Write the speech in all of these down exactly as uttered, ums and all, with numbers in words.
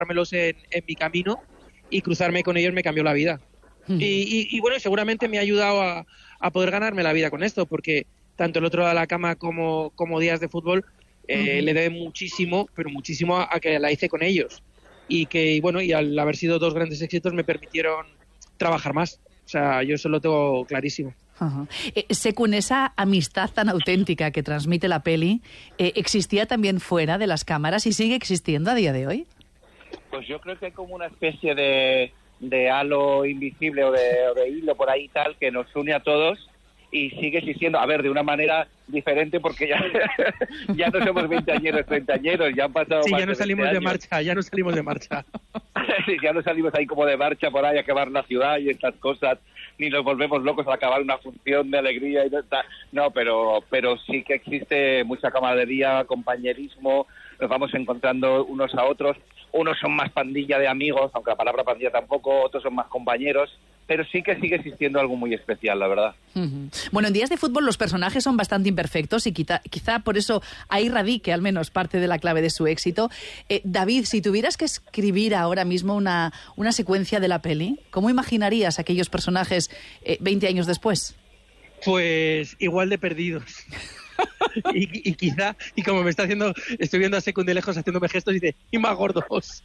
cruzármelos en, en mi camino, y cruzarme con ellos me cambió la vida. Uh-huh. Y, y, y bueno, seguramente me ha ayudado a, a poder ganarme la vida con esto, porque tanto el otro lado de la cama como, como Días de Fútbol eh, uh-huh. le debe muchísimo, pero muchísimo a, a que la hice con ellos. Y que, y bueno, y al haber sido dos grandes éxitos me permitieron trabajar más. O sea, yo eso lo tengo clarísimo. Uh-huh. Eh, Sekun, esa amistad tan auténtica que transmite la peli, eh, ¿existía también fuera de las cámaras y sigue existiendo a día de hoy? Pues yo creo que hay como una especie de, de halo invisible o de, o de hilo por ahí tal que nos une a todos y sigue existiendo, a ver, de una manera diferente porque ya, ya no somos veinteañeros, treintañeros, ya han pasado sí, más ya no de salimos años. de marcha, ya no salimos de marcha. Sí, ya no salimos ahí como de marcha por ahí a quemar la ciudad y estas cosas, ni nos volvemos locos al acabar una función de alegría y no, no pero, pero sí que existe mucha camaradería, compañerismo, nos vamos encontrando unos a otros. Unos son más pandilla de amigos, aunque la palabra pandilla tampoco, otros son más compañeros, pero sí que sigue existiendo algo muy especial, la verdad. Uh-huh. Bueno, en Días de Fútbol los personajes son bastante imperfectos y quizá, quizá por eso ahí radique al menos parte de la clave de su éxito. Eh, David, si tuvieras que escribir ahora mismo una, una secuencia de la peli, ¿cómo imaginarías aquellos personajes eh, veinte años después? Pues igual de perdidos. Y, y quizá, y como me está haciendo, estoy viendo a Sekun de lejos haciéndome gestos y dice, y más gordos.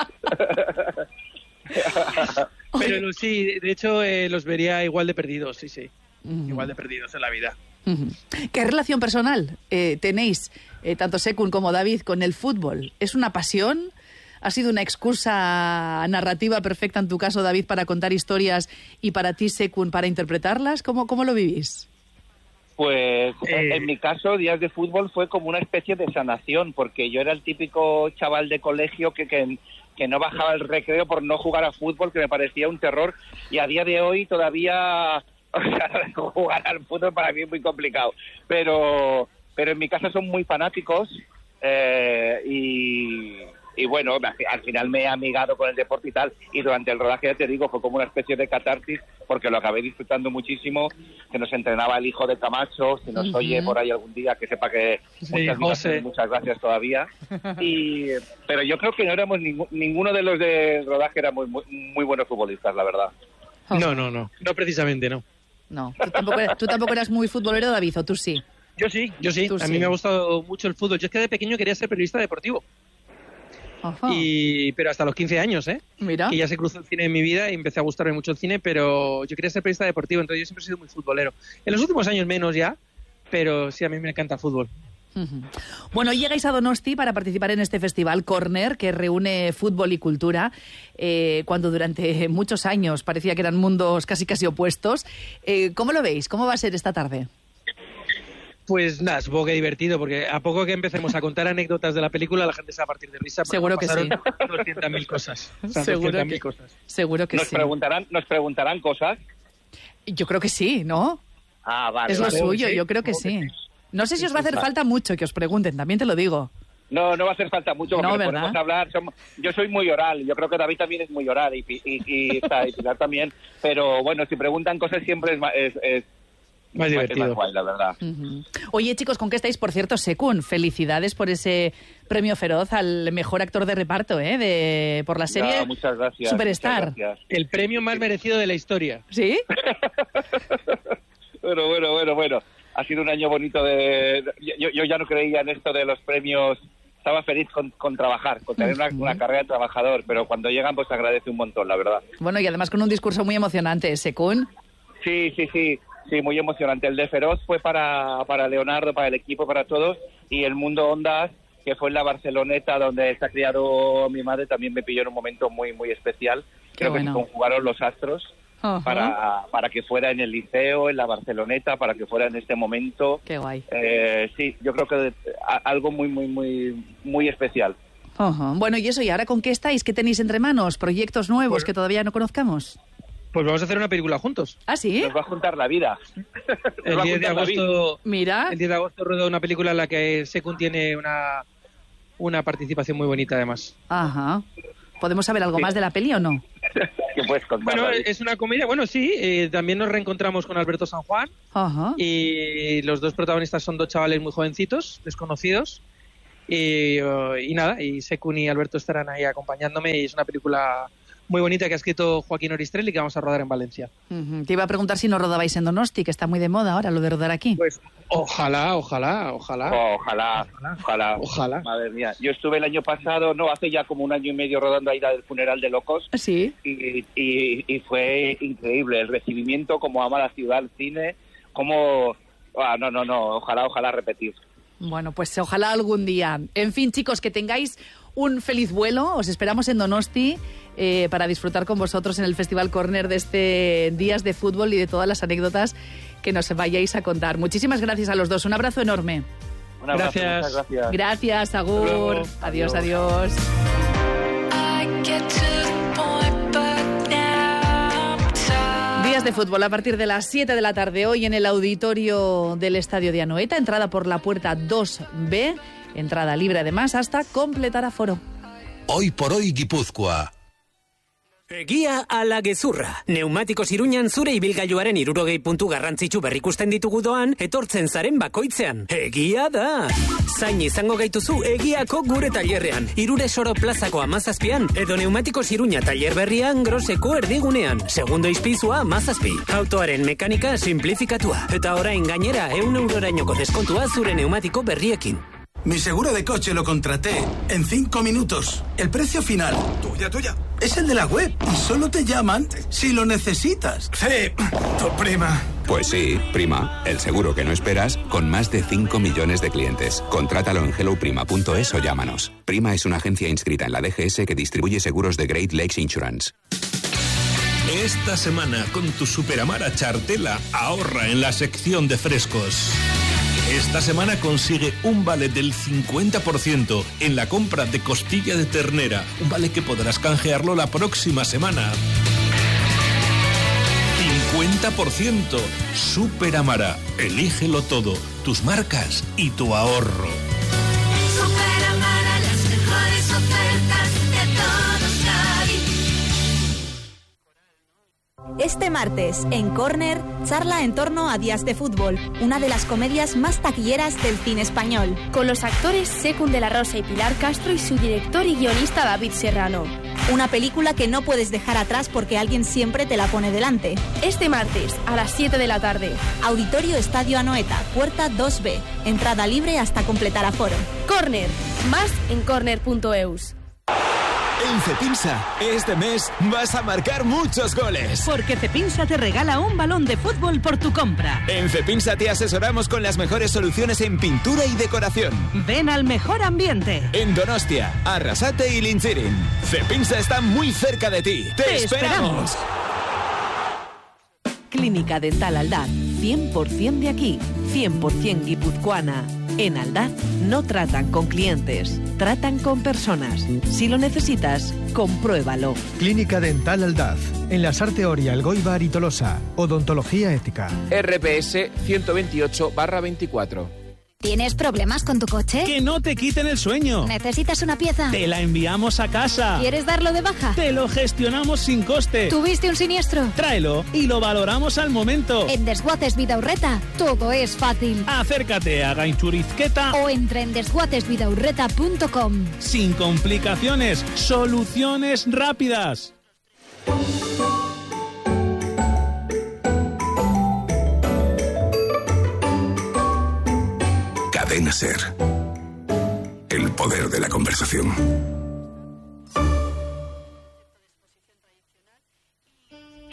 Pero sí, de hecho eh, los vería igual de perdidos, sí, sí. Uh-huh. Igual de perdidos en la vida. Uh-huh. ¿Qué relación personal eh, tenéis, eh, tanto Sekun como David, con el fútbol? ¿Es una pasión? ¿Ha sido una excusa narrativa perfecta en tu caso, David, para contar historias y para ti, Sekun, para interpretarlas? ¿Cómo, cómo lo vivís? Pues eh... en mi caso, Días de Fútbol fue como una especie de sanación, porque yo era el típico chaval de colegio que, que, que no bajaba el recreo por no jugar a fútbol, que me parecía un terror, y a día de hoy todavía, o sea, jugar al fútbol para mí es muy complicado, pero, pero en mi casa son muy fanáticos eh, y... Y bueno, al final me he amigado con el deporte y tal, y durante el rodaje, ya te digo, fue como una especie de catarsis, porque lo acabé disfrutando muchísimo, que nos entrenaba el hijo de Camacho, si nos uh-huh. oye por ahí algún día, que sepa que sí, muchas, muchas, muchas gracias todavía. Y, pero yo creo que no éramos, ningú, ninguno de los del rodaje era muy, muy, muy buenos futbolistas, la verdad. No, no, no, no precisamente, no. No, ¿tú tampoco, eras, ¿tú tampoco eras muy futbolero, David, o tú sí? Yo sí, yo sí, a sí. mí me ha gustado mucho el fútbol. Yo es que de pequeño quería ser periodista deportivo. Y, pero hasta los quince años, ¿eh? Mira. Que ya se cruzó el cine en mi vida y empecé a gustarme mucho el cine, pero yo quería ser periodista deportivo, entonces yo siempre he sido muy futbolero. En los últimos años menos ya, pero sí, a mí me encanta el fútbol. Uh-huh. Bueno, llegáis a Donosti para participar en este festival Corner, que reúne fútbol y cultura, eh, cuando durante muchos años parecía que eran mundos casi casi opuestos. Eh, ¿Cómo lo veis? ¿Cómo va a ser esta tarde? Pues nada, supongo que divertido, porque a poco que empecemos a contar anécdotas de la película, la gente se va a partir de risa. Seguro que sí. doscientas mil cosas. O sea, seguro, que, cosas. seguro que nos sí. Preguntarán, ¿Nos preguntarán cosas? Yo creo que sí, ¿no? Ah, vale. Es vale. lo suyo, yo creo que sí. No sé si os va a hacer falta mucho que os pregunten, también te lo digo. No, no va a hacer falta mucho, porque no, podemos hablar. Somos, yo soy muy oral, yo creo que David también es muy oral, y, y, y, y, y Pilar también. Pero bueno, si preguntan cosas siempre es... es, es más divertido. Más guay, la verdad. Uh-huh. Oye, chicos, ¿con qué estáis? Por cierto, Sekun, felicidades por ese premio Feroz al mejor actor de reparto, ¿eh? De, por la serie no, muchas gracias, Superstar. Muchas gracias. El premio más merecido de la historia. ¿Sí? bueno, bueno, bueno, bueno. Ha sido un año bonito de... Yo, yo ya no creía en esto de los premios. Estaba feliz con, con trabajar, con tener una, una carrera de trabajador, pero cuando llegan, pues agradece un montón, la verdad. Bueno, y además con un discurso muy emocionante, Sekun. Sí, sí, sí. Sí, muy emocionante. El de Feroz fue para, para Leonardo, para el equipo, para todos. Y el Mundo Ondas, que fue en la Barceloneta, donde se ha criado mi madre, también me pilló en un momento muy, muy especial. Qué Creo bueno. que se conjugaron los astros uh-huh. para, para que fuera en el liceo, en la Barceloneta, para que fuera en este momento. Qué guay. Eh, sí, yo creo que algo muy, muy, muy, muy especial. Uh-huh. Bueno, y eso, ¿y ahora con qué estáis? ¿Qué tenéis entre manos? ¿Proyectos nuevos bueno. que todavía no conozcamos? Pues vamos a hacer una película juntos. ¿Ah, sí? Nos va a juntar la vida. El diez de agosto, Mira. El diez de agosto rueda una película en la que Sekun tiene una, una participación muy bonita, además. Ajá. ¿Podemos saber algo sí. más de la peli o no? ¿Qué puedes contar? Bueno, David? Es una comedia. Bueno, sí. Eh, también nos reencontramos con Alberto San Juan. Ajá. Y los dos protagonistas son dos chavales muy jovencitos, desconocidos. Y, uh, y nada, y Sekun y Alberto estarán ahí acompañándome y es una película muy bonita que ha escrito Joaquín Oristrelli que vamos a rodar en Valencia. Uh-huh. Te iba a preguntar si no rodabais en Donosti, que está muy de moda ahora lo de rodar aquí. Pues ojalá, ojalá, ojalá. Ojalá, ojalá. Ojalá. Madre mía. Yo estuve el año pasado, no, hace ya como un año y medio rodando ahí la del Funeral de Locos. Sí. Y, y, y fue increíble el recibimiento, como ama la ciudad, el cine, como... Ah, no, no, no, ojalá, ojalá repetir. Bueno, pues ojalá algún día. En fin, chicos, que tengáis un feliz vuelo. Os esperamos en Donosti eh, para disfrutar con vosotros en el Festival Corner de este Días de Fútbol y de todas las anécdotas que nos vayáis a contar. Muchísimas gracias a los dos. Un abrazo enorme. Un abrazo, gracias. Muchas gracias. Gracias, Agur. Adiós, adiós. Días de fútbol a partir de las siete de la tarde hoy en el auditorio del Estadio de Anoeta, entrada por la puerta dos B, entrada libre además hasta completar aforo. Hoy por hoy Guipúzcoa. Egia ala gezurra. Neumatikos Iruñan zure ibilgailuaren hirurogei puntu garrantzitsu berrikusten ditugu doan, etortzen zaren bakoitzean. Egia da! Zain izango gaituzu egiako gure tailerrean. Hirure Soro plazako amazazpian, edo Neumatikos Iruña tailer berrian groseko erdigunean. Segundo izpizua amazazpi. Autoaren mekanika simplifikatua. Eta orain gainera eun eurorainoko deskontua zure neumatiko berriekin. Mi seguro de coche lo contraté en cinco minutos. El precio final. Tuya, tuya. Es el de la web y solo te llaman si lo necesitas. Sí, tu prima. Pues sí, Prima, el seguro que no esperas con más de cinco millones de clientes. Contrátalo en hello prima punto es o llámanos. Prima es una agencia inscrita en la D G S que distribuye seguros de Great Lakes Insurance. Esta semana con tu Superamara Chartela ahorra en la sección de frescos. Esta semana consigue un vale del cincuenta por ciento en la compra de costilla de ternera, un vale que podrás canjearlo la próxima semana. cincuenta por ciento. Superamara, elígelo todo, tus marcas y tu ahorro. Superamara, las mejores ofertas de todos Cádiz. Este martes, en Corner, charla en torno a Días de Fútbol, una de las comedias más taquilleras del cine español. Con los actores Sekun de la Rosa y Pilar Castro y su director y guionista David Serrano. Una película que no puedes dejar atrás porque alguien siempre te la pone delante. Este martes, a las siete de la tarde. Auditorio Estadio Anoeta, puerta dos B. Entrada libre hasta completar aforo. Corner, más en corner punto eus. En Cepinsa, este mes vas a marcar muchos goles. Porque Cepinsa te regala un balón de fútbol por tu compra. En Cepinsa te asesoramos con las mejores soluciones en pintura y decoración. Ven al mejor ambiente. En Donostia, Arrasate y Lintzirin. Cepinsa está muy cerca de ti. ¡Te, ¡Te esperamos! esperamos! Clínica Dental Aldaz, cien por ciento de aquí, cien por ciento guipuzcoana. En Aldaz no tratan con clientes, tratan con personas. Si lo necesitas, compruébalo. Clínica Dental Aldaz, en la Lasarte Oria, Elgoibar y Tolosa. Odontología ética. R P S ciento veintiocho barra veinticuatro. ¿Tienes problemas con tu coche? ¡Que no te quiten el sueño! ¿Necesitas una pieza? ¡Te la enviamos a casa! ¿Quieres darlo de baja? ¡Te lo gestionamos sin coste! ¿Tuviste un siniestro? Tráelo y lo valoramos al momento. En Desguaces Vidaurreta todo es fácil. Acércate a Gainchurizqueta o entra en desguaces vidaurreta punto com. Sin complicaciones, soluciones rápidas. Cadena Ser. El poder de la conversación.